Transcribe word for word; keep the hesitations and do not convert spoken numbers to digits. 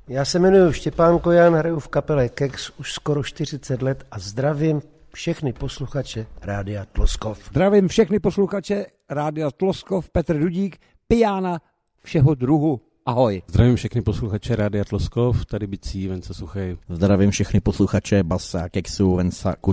Já se jmenuji Štěpán Kojan, hraju v kapele Kex už skoro čtyřicet let a zdravím všechny posluchače Rádia Tloskov. Zdravím všechny posluchače Rádia Tloskov, Petr Dudík, pijána všeho druhu. Ahoj. Zdravím všechny posluchače Rádia Tloskov, tady Bicí, Venca Suchej. Zdravím všechny posluchače Basa, Kexu, Venca